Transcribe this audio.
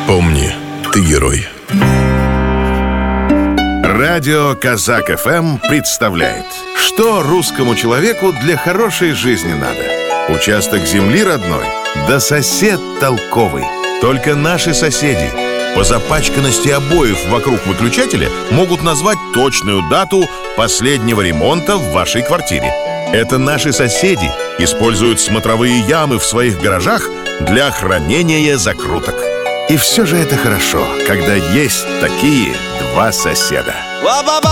Помни, ты герой. Радио Казак ФМ представляет: что русскому человеку для хорошей жизни надо? Участок земли родной, да сосед толковый. Только наши соседи по запачканности обоев вокруг выключателя могут назвать точную дату последнего ремонта в вашей квартире. Это наши соседи используют смотровые ямы в своих гаражах для хранения закруток. И все же это хорошо, когда есть такие два соседа.